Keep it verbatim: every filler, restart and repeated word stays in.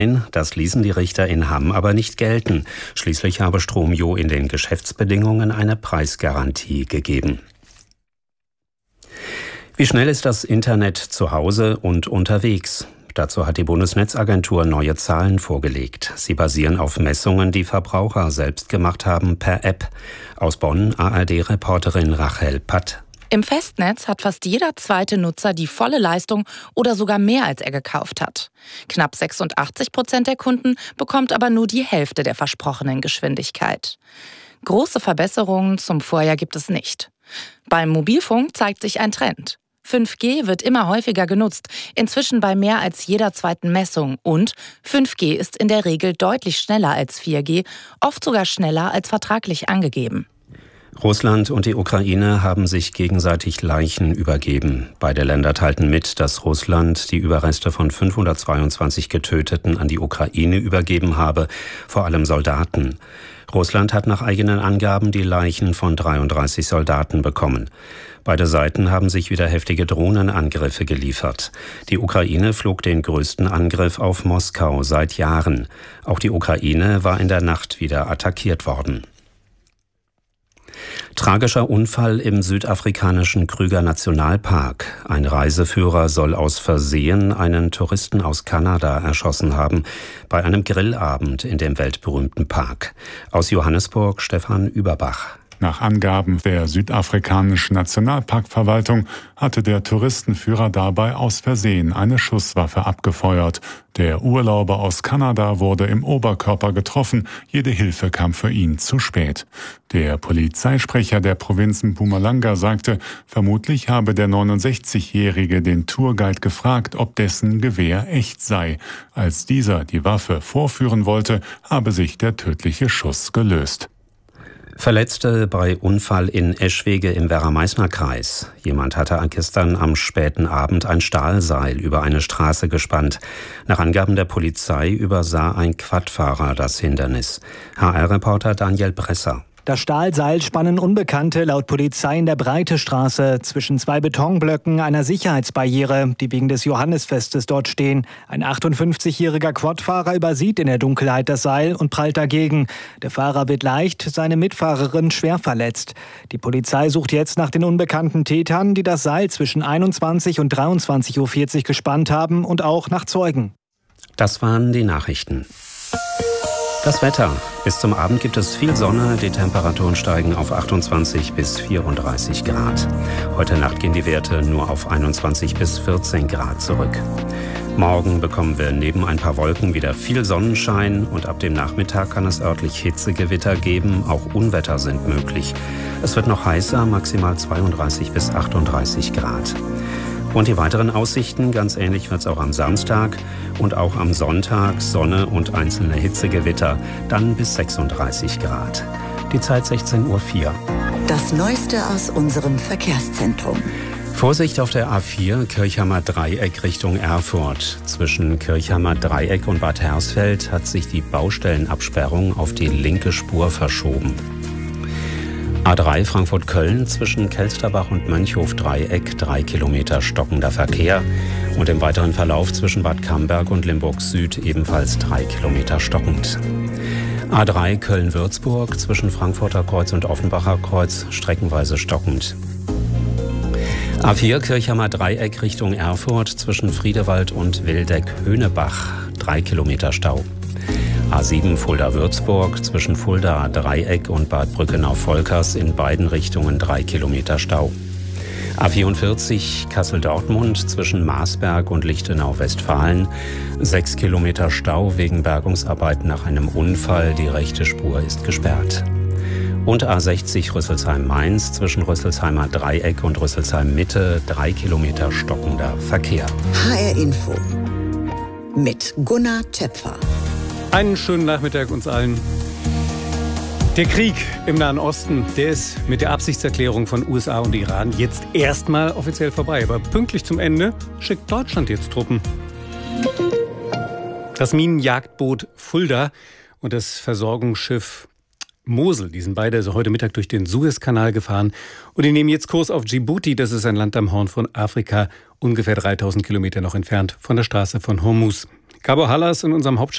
Das ließen die Richter in Hamm aber nicht gelten. Schließlich habe Stromjo in den Geschäftsbedingungen eine Preisgarantie gegeben. Wie schnell ist das Internet zu Hause und unterwegs? Dazu hat die Bundesnetzagentur neue Zahlen vorgelegt. Sie basieren auf Messungen, die Verbraucher selbst gemacht haben per App. Aus Bonn A R D-Reporterin Rachel Patt. Im Festnetz hat fast jeder zweite Nutzer die volle Leistung oder sogar mehr, als er gekauft hat. Knapp sechsundachtzig Prozent der Kunden bekommt aber nur die Hälfte der versprochenen Geschwindigkeit. Große Verbesserungen zum Vorjahr gibt es nicht. Beim Mobilfunk zeigt sich ein Trend. fünf G wird immer häufiger genutzt, inzwischen bei mehr als jeder zweiten Messung. Und fünf G ist in der Regel deutlich schneller als vier G, oft sogar schneller als vertraglich angegeben. Russland und die Ukraine haben sich gegenseitig Leichen übergeben. Beide Länder teilten mit, dass Russland die Überreste von fünfhundertzweiundzwanzig Getöteten an die Ukraine übergeben habe, vor allem Soldaten. Russland hat nach eigenen Angaben die Leichen von dreiunddreißig Soldaten bekommen. Beide Seiten haben sich wieder heftige Drohnenangriffe geliefert. Die Ukraine flog den größten Angriff auf Moskau seit Jahren. Auch die Ukraine war in der Nacht wieder attackiert worden. Tragischer Unfall im südafrikanischen Krüger-Nationalpark. Ein Reiseführer soll aus Versehen einen Touristen aus Kanada erschossen haben, bei einem Grillabend in dem weltberühmten Park. Aus Johannesburg Stefan Überbach. Nach Angaben der südafrikanischen Nationalparkverwaltung hatte der Touristenführer dabei aus Versehen eine Schusswaffe abgefeuert. Der Urlauber aus Kanada wurde im Oberkörper getroffen, jede Hilfe kam für ihn zu spät. Der Polizeisprecher der Provinz Mpumalanga sagte, vermutlich habe der neunundsechzigjährige den Tourguide gefragt, ob dessen Gewehr echt sei. Als dieser die Waffe vorführen wollte, habe sich der tödliche Schuss gelöst. Verletzte bei Unfall in Eschwege im Werra-Meißner-Kreis. Jemand hatte gestern am späten Abend ein Stahlseil über eine Straße gespannt. Nach Angaben der Polizei übersah ein Quadfahrer das Hindernis. H R-Reporter Daniel Bresser. Das Stahlseil spannen Unbekannte laut Polizei in der Breitestraße zwischen zwei Betonblöcken einer Sicherheitsbarriere, die wegen des Johannisfestes dort stehen. Ein achtundfünfzigjähriger Quadfahrer übersieht in der Dunkelheit das Seil und prallt dagegen. Der Fahrer wird leicht, seine Mitfahrerin schwer verletzt. Die Polizei sucht jetzt nach den unbekannten Tätern, die das Seil zwischen einundzwanzig und dreiundzwanzig Uhr vierzig gespannt haben, und auch nach Zeugen. Das waren die Nachrichten. Das Wetter. Bis zum Abend gibt es viel Sonne, die Temperaturen steigen auf achtundzwanzig bis vierunddreißig Grad. Heute Nacht gehen die Werte nur auf einundzwanzig bis vierzehn Grad zurück. Morgen bekommen wir neben ein paar Wolken wieder viel Sonnenschein und ab dem Nachmittag kann es örtlich Hitzegewitter geben, auch Unwetter sind möglich. Es wird noch heißer, maximal zweiunddreißig bis achtunddreißig Grad. Und die weiteren Aussichten, ganz ähnlich wird es auch am Samstag und auch am Sonntag, Sonne und einzelne Hitzegewitter, dann bis sechsunddreißig Grad. Die Zeit sechzehn Uhr vier. Das Neueste aus unserem Verkehrszentrum. Vorsicht auf der A vier, Kirchhammer Dreieck Richtung Erfurt. Zwischen Kirchhammer Dreieck und Bad Hersfeld hat sich die Baustellenabsperrung auf die linke Spur verschoben. A drei Frankfurt-Köln zwischen Kelsterbach und Mönchhof-Dreieck, drei Kilometer stockender Verkehr. Und im weiteren Verlauf zwischen Bad Camberg und Limburg Süd ebenfalls drei Kilometer stockend. A drei Köln-Würzburg zwischen Frankfurter Kreuz und Offenbacher Kreuz streckenweise stockend. A vier Kirchhammer Dreieck Richtung Erfurt zwischen Friedewald und Wildeck-Höhnebach, drei Kilometer Stau. A sieben Fulda-Würzburg zwischen Fulda-Dreieck und Bad Brückenau-Volkers in beiden Richtungen drei Kilometer Stau. A vierundvierzig Kassel-Dortmund zwischen Marsberg und Lichtenau-Westfalen, sechs Kilometer Stau wegen Bergungsarbeiten nach einem Unfall, die rechte Spur ist gesperrt. Und A sechzig Rüsselsheim-Mainz zwischen Rüsselsheimer Dreieck und Rüsselsheim-Mitte, drei Kilometer stockender Verkehr. H R Info mit Gunnar Töpfer. Einen schönen Nachmittag uns allen. Der Krieg im Nahen Osten, der ist mit der Absichtserklärung von U S A und Iran jetzt erstmal offiziell vorbei. Aber pünktlich zum Ende schickt Deutschland jetzt Truppen. Das Minenjagdboot Fulda und das Versorgungsschiff Mosel, die sind beide also heute Mittag durch den Suezkanal gefahren und die nehmen jetzt Kurs auf Djibouti. Das ist ein Land am Horn von Afrika, ungefähr dreitausend Kilometer noch entfernt von der Straße von Hormuz. Gabor Hallas in unserem Hauptstadt.